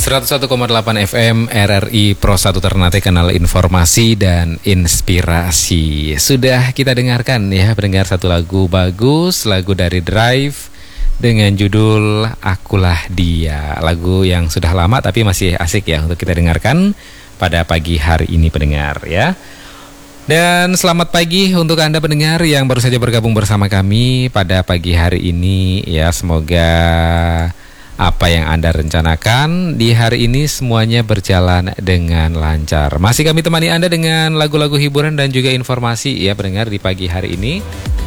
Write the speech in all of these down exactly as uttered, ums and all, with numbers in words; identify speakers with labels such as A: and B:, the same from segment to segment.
A: seratus satu koma delapan F M R R I Pro satu Ternate, kanal informasi dan inspirasi. Sudah kita dengarkan ya, pendengar, satu lagu bagus, lagu dari Drive dengan judul Akulah Dia. Lagu yang sudah lama tapi masih asik ya untuk kita dengarkan pada pagi hari ini, pendengar ya. Dan selamat pagi untuk Anda pendengar yang baru saja bergabung bersama kami pada pagi hari ini ya. Semoga apa yang Anda rencanakan di hari ini semuanya berjalan dengan lancar. Masih kami temani Anda dengan lagu-lagu hiburan dan juga informasi ya pendengar di pagi hari ini.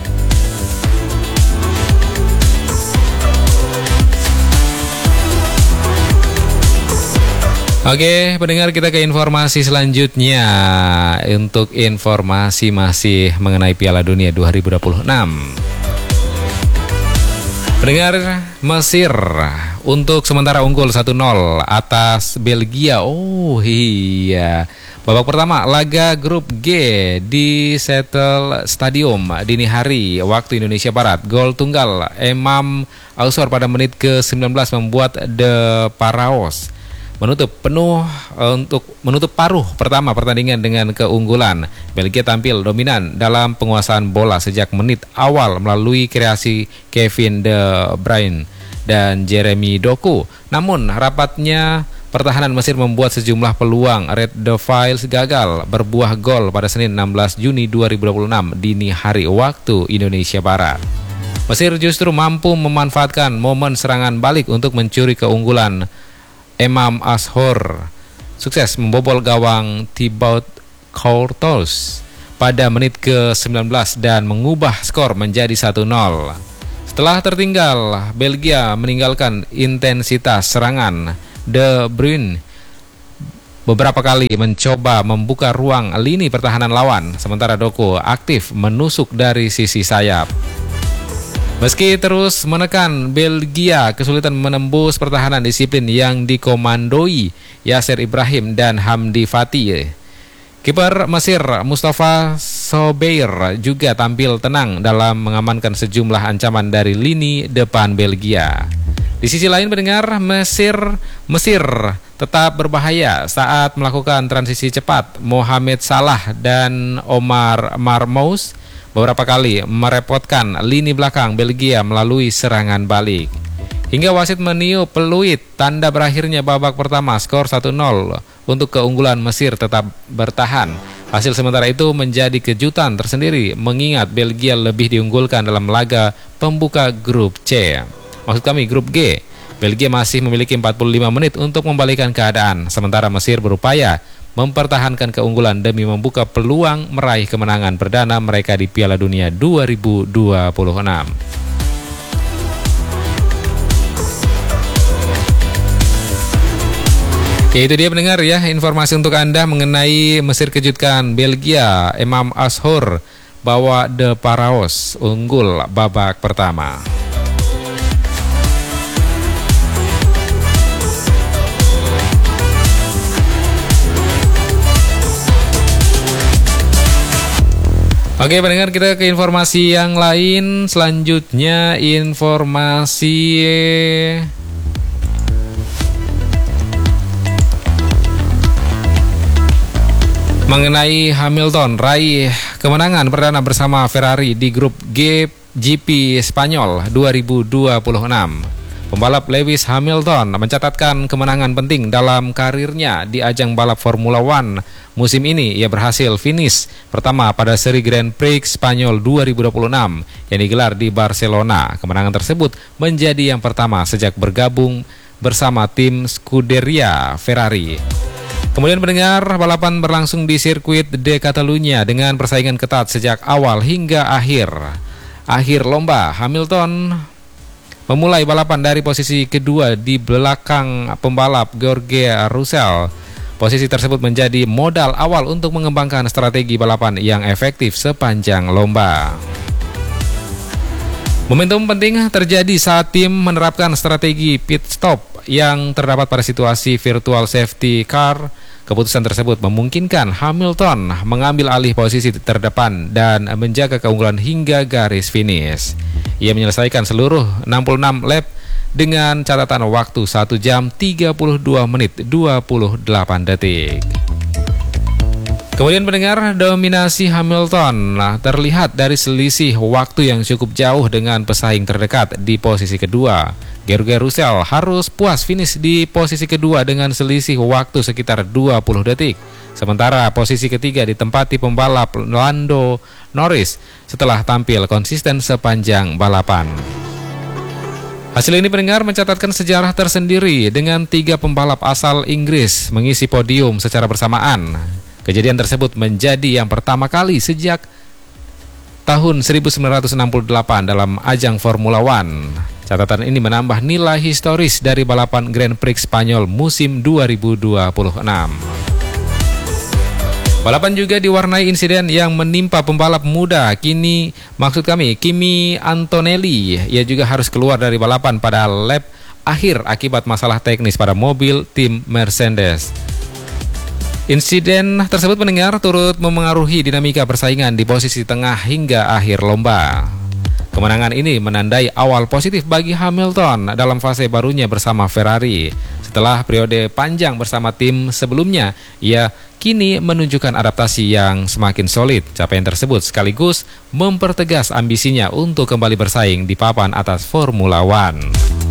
A: Oke pendengar, kita ke informasi selanjutnya. Untuk informasi masih mengenai Piala Dunia dua ribu dua puluh enam. Pendengar, Mesir untuk sementara unggul satu nol atas Belgia. Oh iya, babak pertama laga grup G di Settle Stadium dini hari waktu Indonesia Barat. Gol tunggal Emam Ausor pada menit ke sembilan belas membuat The Paraos menutup penuh untuk menutup paruh pertama pertandingan dengan keunggulan. Belgia tampil dominan dalam penguasaan bola sejak menit awal melalui kreasi Kevin De Bruyne dan Jeremy Doku. Namun rapatnya pertahanan Mesir membuat sejumlah peluang. Red Devils gagal berbuah gol pada Senin enam belas Juni dua ribu dua puluh enam dini hari waktu Indonesia Barat. Mesir justru mampu memanfaatkan momen serangan balik untuk mencuri keunggulan. Emam Ashor sukses membobol gawang Thibaut Courtois pada menit ke sembilan belas dan mengubah skor menjadi satu nol. Setelah tertinggal, Belgia meninggalkan intensitas serangan. De Bruyne beberapa kali mencoba membuka ruang lini pertahanan lawan, sementara Doku aktif menusuk dari sisi sayap. Meski terus menekan, Belgia kesulitan menembus pertahanan disiplin yang dikomandoi Yasser Ibrahim dan Hamdi Fatih. Kiper Mesir Mustafa Sobeir juga tampil tenang dalam mengamankan sejumlah ancaman dari lini depan Belgia. Di sisi lain pendengar, Mesir Mesir tetap berbahaya saat melakukan transisi cepat. Mohamed Salah dan Omar Marmous beberapa kali merepotkan lini belakang Belgia melalui serangan balik. Hingga wasit meniup peluit tanda berakhirnya babak pertama, skor satu nol untuk keunggulan Mesir tetap bertahan. Hasil sementara itu menjadi kejutan tersendiri mengingat Belgia lebih diunggulkan dalam laga pembuka grup C. Maksud kami grup G. Belgia masih memiliki empat puluh lima menit untuk membalikan keadaan, sementara Mesir berupaya mempertahankan keunggulan demi membuka peluang meraih kemenangan perdana mereka di Piala Dunia dua ribu dua puluh enam. Oke, itu dia pendengar ya, informasi untuk Anda mengenai Mesir kejutkan Belgia. Emam Ashor bawa The Paraos unggul babak pertama. Oke pendengar, kita ke informasi yang lain. Selanjutnya informasi mengenai Hamilton raih kemenangan perdana bersama Ferrari di grup G G P Spanyol dua ribu dua puluh enam. Pembalap Lewis Hamilton mencatatkan kemenangan penting dalam karirnya di ajang balap Formula One. Musim ini ia berhasil finish pertama pada seri Grand Prix Spanyol dua ribu dua puluh enam yang digelar di Barcelona. Kemenangan tersebut menjadi yang pertama sejak bergabung bersama tim Scuderia Ferrari. Kemudian pendengar, balapan berlangsung di sirkuit de Catalunya dengan persaingan ketat sejak awal hingga akhir. Akhir lomba, Hamilton memulai balapan dari posisi kedua di belakang pembalap George Russell. Posisi tersebut menjadi modal awal untuk mengembangkan strategi balapan yang efektif sepanjang lomba. Momentum penting terjadi saat tim menerapkan strategi pit stop yang terdapat pada situasi virtual safety car. Keputusan tersebut memungkinkan Hamilton mengambil alih posisi terdepan dan menjaga keunggulan hingga garis finish. Ia menyelesaikan seluruh enam puluh enam lap dengan catatan waktu satu jam tiga puluh dua menit dua puluh delapan detik. Kemudian pendengar, dominasi Hamilton nah, terlihat dari selisih waktu yang cukup jauh dengan pesaing terdekat di posisi kedua. George Russell harus puas finish di posisi kedua dengan selisih waktu sekitar dua puluh detik. Sementara posisi ketiga ditempati pembalap Lando Norris setelah tampil konsisten sepanjang balapan. Hasil ini pendengar mencatatkan sejarah tersendiri dengan tiga pembalap asal Inggris mengisi podium secara bersamaan. Kejadian tersebut menjadi yang pertama kali sejak tahun seribu sembilan ratus enam puluh delapan dalam ajang Formula One. Catatan ini menambah nilai historis dari balapan Grand Prix Spanyol musim dua ribu dua puluh enam. Balapan juga diwarnai insiden yang menimpa pembalap muda. Kini, maksud kami, Kimi Antonelli. Ia juga harus keluar dari balapan pada lap akhir akibat masalah teknis pada mobil tim Mercedes. Insiden tersebut pendengar turut memengaruhi dinamika persaingan di posisi tengah hingga akhir lomba. Kemenangan ini menandai awal positif bagi Hamilton dalam fase barunya bersama Ferrari. Setelah periode panjang bersama tim sebelumnya, ia kini menunjukkan adaptasi yang semakin solid. Capaian tersebut sekaligus mempertegas ambisinya untuk kembali bersaing di papan atas Formula One.